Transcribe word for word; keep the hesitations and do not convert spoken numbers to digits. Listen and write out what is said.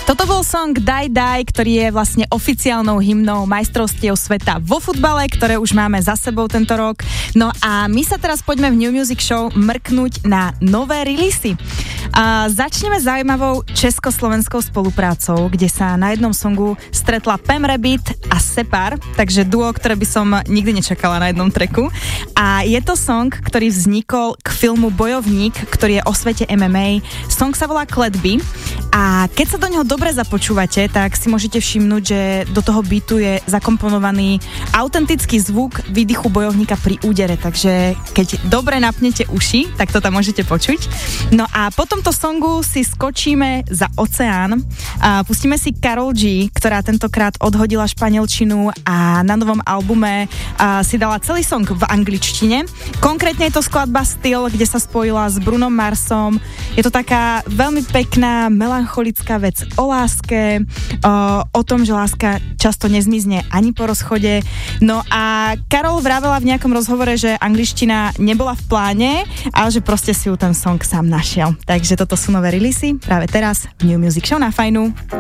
Toto bol song Die Die, ktorý je vlastne oficiálnou hymnou majstrovstiev sveta vo futbale, ktoré už máme za sebou tento rok. No a my sa teraz poďme v New Music Show mrknúť na nové releasy. A začneme zaujímavou československou spoluprácou, kde sa na jednom songu stretla Pam Rabbit a Separ, takže duo, ktoré by som nikdy nečakala na jednom tracku. A je to song, ktorý vznikol k filmu Bojovník, ktorý je o svete em em á. Song sa volá Kletby a keď sa do neho dobre započúvate, tak si môžete všimnúť, že do toho beatu je zakomponovaný autentický zvuk výdychu bojovníka pri údere, takže keď dobre napnete uši, tak to tam môžete počuť. No a po tomto songu si skočíme za oceán a pustíme si Karol G, ktorá tentokrát odhodila španielčinu a na novom albume si dala celý song v angličtine. Konkrétne je to skladba Still, kde sa spojila s Brunom Marsom. Je to taká veľmi pekná, melancholická vec o láske, o, o tom, že láska často nezmizne ani po rozchode. No a Karol vravela v nejakom rozhovore, že angličtina nebola v pláne, ale že proste si ju ten song sám našiel. Takže toto sú nové releasy práve teraz v New Music Show na Fajnu.